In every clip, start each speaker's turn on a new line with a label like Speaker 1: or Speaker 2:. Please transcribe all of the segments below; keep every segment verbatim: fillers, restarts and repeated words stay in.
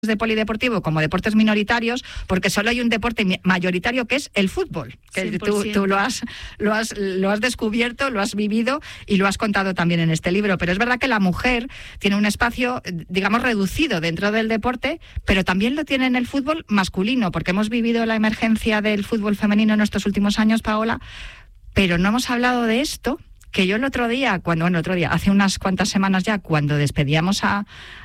Speaker 1: de polideportivo como deportes minoritarios, porque solo hay un deporte mayoritario que es el fútbol, que tú, tú lo has lo has lo has descubierto, lo has vivido y lo has contado también en este libro. Pero es verdad que la mujer tiene un espacio, digamos, reducido dentro del deporte, pero también lo tiene en el fútbol masculino, porque hemos vivido la emergencia del fútbol femenino en estos últimos años, Paola, pero no hemos hablado de esto, que yo el otro día, cuando bueno, el otro día, hace unas cuantas semanas ya, cuando despedíamos a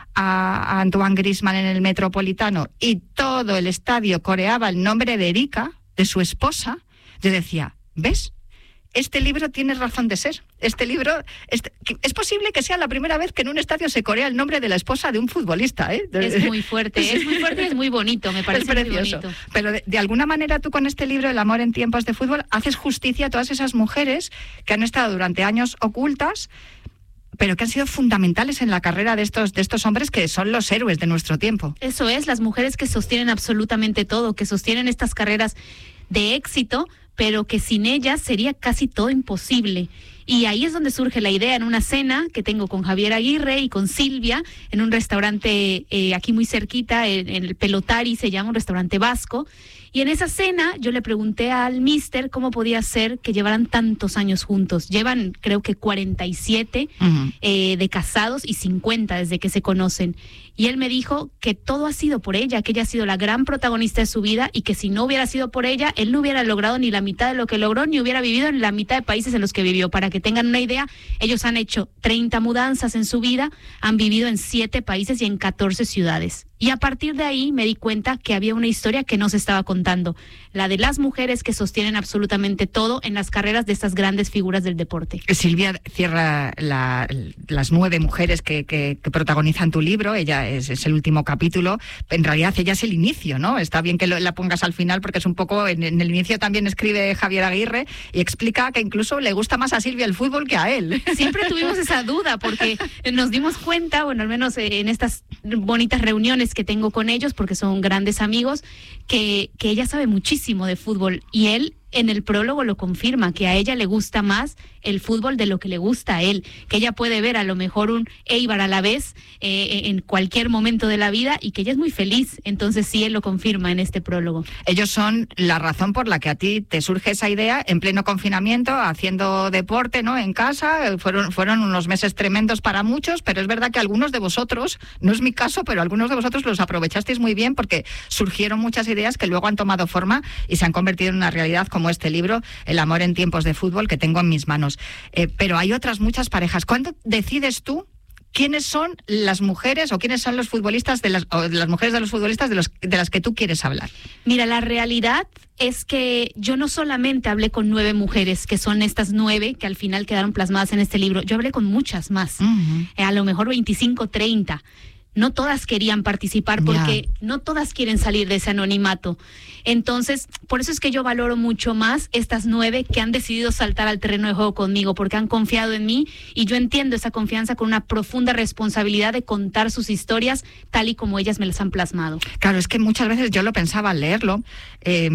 Speaker 1: a Antoine Griezmann en el Metropolitano y todo el estadio coreaba el nombre de Erika, de su esposa, yo decía, ¿ves? Este libro tiene razón de ser. Este libro, este, es posible que sea la primera vez que en un estadio se corea el nombre de la esposa de un futbolista, ¿eh?
Speaker 2: Es muy fuerte, es muy fuerte y es muy bonito, me parece. Es precioso. Muy bonito.
Speaker 1: Pero de, de alguna manera tú con este libro, El amor en tiempos de fútbol, haces justicia a todas esas mujeres que han estado durante años ocultas, pero que han sido fundamentales en la carrera de estos, de estos hombres que son los héroes de nuestro tiempo.
Speaker 2: Eso es, las mujeres que sostienen absolutamente todo, que sostienen estas carreras de éxito, pero que sin ellas sería casi todo imposible. Y ahí es donde surge la idea, en una cena que tengo con Javier Aguirre y con Silvia, en un restaurante eh, aquí muy cerquita, en, en el Pelotari, se llama un restaurante vasco. Y en esa cena yo le pregunté al mister cómo podía ser que llevaran tantos años juntos. Llevan creo que cuarenta y siete uh-huh. eh, de casados y cincuenta desde que se conocen. Y él me dijo que todo ha sido por ella, que ella ha sido la gran protagonista de su vida y que si no hubiera sido por ella, él no hubiera logrado ni la mitad de lo que logró, ni hubiera vivido en la mitad de países en los que vivió. Para que tengan una idea, ellos han hecho treinta mudanzas en su vida, han vivido en siete países y en catorce ciudades. Y a partir de ahí me di cuenta que había una historia que no se estaba contando, la de las mujeres que sostienen absolutamente todo en las carreras de estas grandes figuras del deporte.
Speaker 1: Silvia cierra la, las nueve mujeres que, que, que protagonizan tu libro, ella es, es el último capítulo, en realidad ella es el inicio, ¿no? Está bien que lo, la pongas al final porque es un poco, en, en el inicio también escribe Javier Aguirre y explica que incluso le gusta más a Silvia el fútbol que a él.
Speaker 2: Siempre tuvimos esa duda porque nos dimos cuenta, bueno, al menos en estas bonitas reuniones que tengo con ellos, porque son grandes amigos, que, que ella sabe muchísimo de fútbol y él en el prólogo lo confirma, que a ella le gusta más el fútbol de lo que le gusta a él, que ella puede ver a lo mejor un Eibar a la vez eh, en cualquier momento de la vida y que ella es muy feliz, entonces sí, él lo confirma en este prólogo.
Speaker 1: Ellos son la razón por la que a ti te surge esa idea en pleno confinamiento, haciendo deporte, ¿no? En casa, fueron, fueron unos meses tremendos para muchos, pero es verdad que algunos de vosotros, no es mi caso, pero algunos de vosotros los aprovechasteis muy bien porque surgieron muchas ideas que luego han tomado forma y se han convertido en una realidad como este libro, El amor en tiempos de fútbol, que tengo en mis manos. Eh, pero hay otras muchas parejas. ¿Cuándo decides tú quiénes son las mujeres o quiénes son los futbolistas de las, o de las mujeres de los futbolistas de, los, de las que tú quieres hablar?
Speaker 2: Mira, la realidad es que yo no solamente hablé con nueve mujeres, que son estas nueve que al final quedaron plasmadas en este libro, yo hablé con muchas más, uh-huh. eh, a lo mejor veinticinco, treinta. No todas querían participar porque yeah. no todas quieren salir de ese anonimato. Entonces, por eso es que yo valoro mucho más estas nueve que han decidido saltar al terreno de juego conmigo, porque han confiado en mí y yo entiendo esa confianza con una profunda responsabilidad de contar sus historias tal y como ellas me las han plasmado.
Speaker 1: Claro, es que muchas veces yo lo pensaba al leerlo, eh,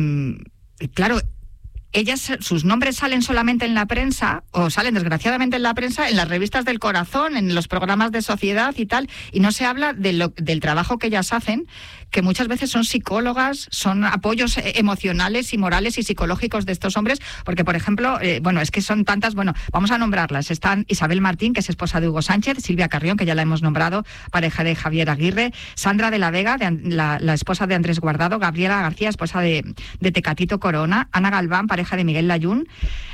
Speaker 1: claro, ellas, sus nombres salen solamente en la prensa, o salen desgraciadamente en la prensa, en las revistas del corazón, en los programas de sociedad y tal, y no se habla de lo, del trabajo que ellas hacen, que muchas veces son psicólogas, son apoyos emocionales y morales y psicológicos de estos hombres, porque, por ejemplo, eh, bueno, es que son tantas, bueno, vamos a nombrarlas. Están Isabel Martín, que es esposa de Hugo Sánchez, Silvia Carrión, que ya la hemos nombrado, pareja de Javier Aguirre, Sandra de la Vega, de, la, la esposa de Andrés Guardado, Gabriela García, esposa de, de Tecatito Corona, Ana Galván, pareja de Miguel Layún,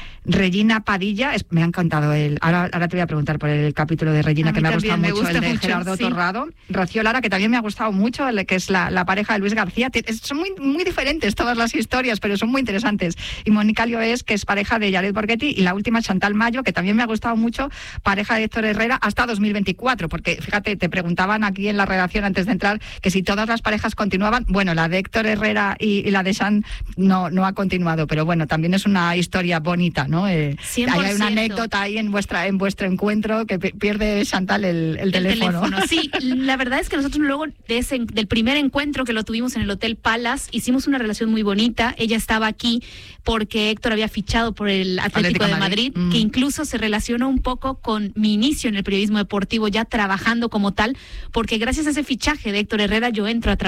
Speaker 1: Regina Padilla, es, me ha encantado el. Ahora, ahora te voy a preguntar por el capítulo de Regina, que me ha gustado mucho, gusta el de mucho, Gerardo sí. Torrado. Rocío Lara, que también me ha gustado mucho, el que es la, la pareja de Luis García. Son muy, muy diferentes todas las historias, pero son muy interesantes. Y Mónica Lloés, que es pareja de Jared Borghetti, y la última, Chantal Mayo, que también me ha gustado mucho, pareja de Héctor Herrera, hasta dos mil veinticuatro, porque fíjate, te preguntaban aquí en la redacción antes de entrar que si todas las parejas continuaban. Bueno, la de Héctor Herrera y, y la de Chan no, no ha continuado, pero bueno, también es una historia bonita, ¿no? ¿no? Eh,
Speaker 2: cien por ciento.
Speaker 1: hay una anécdota ahí en vuestra en vuestro encuentro que pierde Chantal el, el, el teléfono.
Speaker 2: teléfono. Sí, la verdad es que nosotros luego de ese, del primer encuentro que lo tuvimos en el Hotel Palace, hicimos una relación muy bonita. Ella estaba aquí porque Héctor había fichado por el Atlético, Atlético de Madrid, Madrid mm. que incluso se relacionó un poco con mi inicio en el periodismo deportivo, ya trabajando como tal, porque gracias a ese fichaje de Héctor Herrera yo entro a trabajar